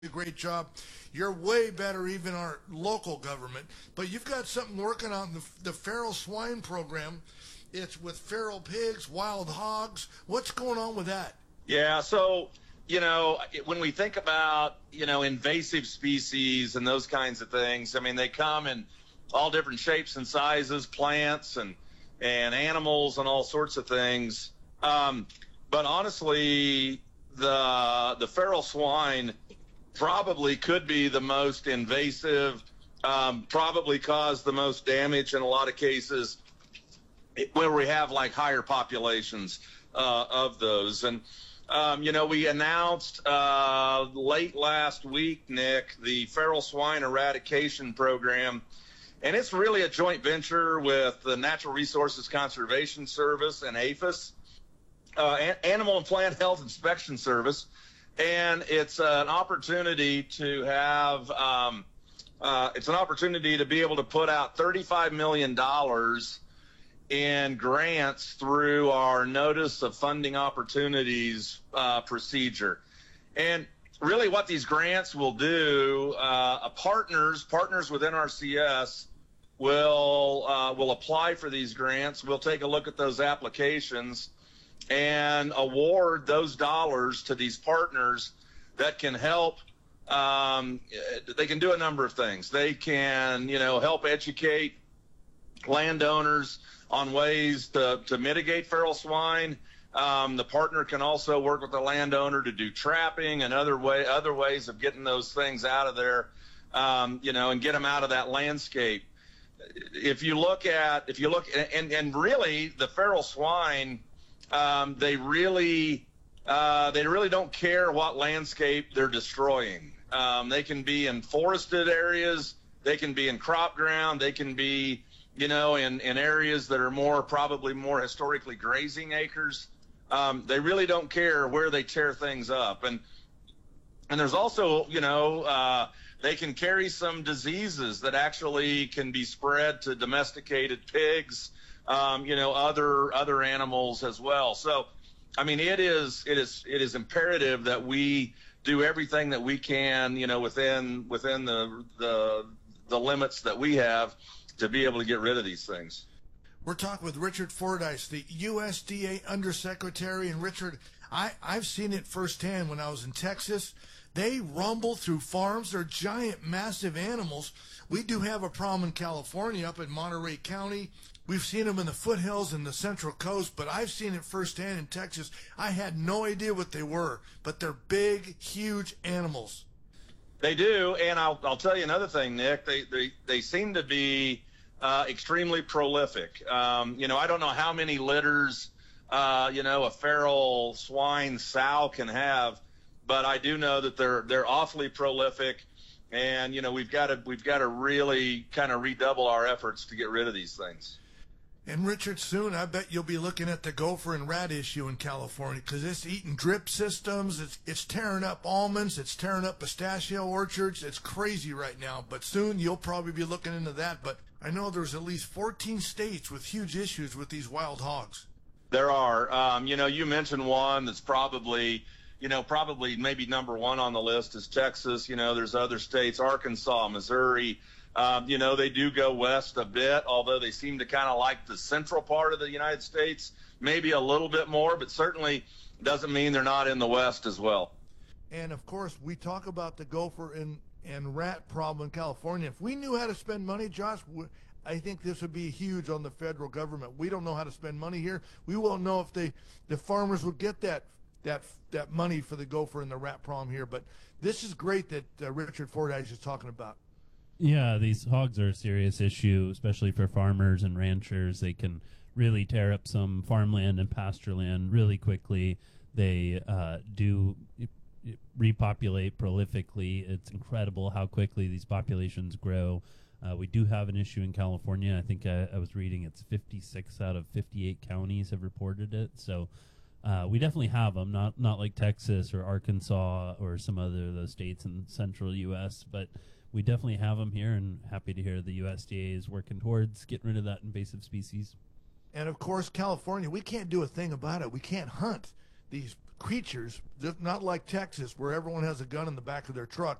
a great job. You're way better even our local government. But you've got something working on the feral swine program. It's with feral pigs, wild hogs. What's going on with that? Yeah, so, when we think about, invasive species and those kinds of things, I mean, they come in all different shapes and sizes, plants and animals and all sorts of things. But honestly, the feral swine probably could be the most invasive, probably cause the most damage in a lot of cases where we have like higher populations of those. And, we announced late last week, Nick, the feral swine eradication program. And it's really a joint venture with the Natural Resources Conservation Service and APHIS, Animal and Plant Health Inspection Service. And it's an opportunity to have, it's an opportunity to be able to put out $35 million in grants through our Notice of Funding Opportunities procedure. And really what these grants will do, partners within RCS will apply for these grants. We'll take a look at those applications and award those dollars to these partners that can help. They can do a number of things. They can, help educate landowners on ways to mitigate feral swine. The partner can also work with the landowner to do trapping and other ways of getting those things out of there, and get them out of that landscape. If you look, and really the feral swine, they really don't care what landscape they're destroying. They can be in forested areas, they can be in crop ground, they can be, in areas that are probably more historically grazing acres. They really don't care where they tear things up. And there's also, they can carry some diseases that actually can be spread to domesticated pigs, other animals as well. So, I mean, it is imperative that we do everything that we can, within the limits that we have to be able to get rid of these things. We're talking with Richard Fordyce, the USDA Undersecretary. And Richard, I've seen it firsthand when I was in Texas. They rumble through farms. They're giant, massive animals. We do have a problem in California up in Monterey County. We've seen them in the foothills and the Central Coast, but I've seen it firsthand in Texas. I had no idea what they were, but they're big, huge animals. They do, and I'll tell you another thing, Nick. They seem to be extremely prolific. I don't know how many litters, a feral swine sow can have, but I do know that they're awfully prolific, and we've got to really kind of redouble our efforts to get rid of these things. And Richard, soon I bet you'll be looking at the gopher and rat issue in California, because it's eating drip systems, it's tearing up almonds, it's tearing up pistachio orchards. It's crazy right now, but soon you'll probably be looking into that. But I know there's at least 14 states with huge issues with these wild hogs. There are. You mentioned one that's probably maybe number one on the list is Texas. There's other states, Arkansas, Missouri. They do go west a bit, although they seem to kind of like the central part of the United States, maybe a little bit more, but certainly doesn't mean they're not in the west as well. And of course, we talk about the gopher and rat problem in California. If we knew how to spend money, Josh, I think this would be huge on the federal government. We don't know how to spend money here. We won't know if the farmers would get that money for the gopher and the rat problem here. But this is great that Richard Fordyce is talking about. Yeah, these hogs are a serious issue, especially for farmers and ranchers. They can really tear up some farmland and pasture land really quickly. They do repopulate prolifically. It's incredible how quickly these populations grow. We do have an issue in California. I think I was reading it's 56 out of 58 counties have reported it. So we definitely have them, not like Texas or Arkansas or some other of those states in central U.S., but we definitely have them here, and happy to hear the USDA is working towards getting rid of that invasive species. And, of course, California, we can't do a thing about it. We can't hunt these creatures, just not like Texas, where everyone has a gun in the back of their truck.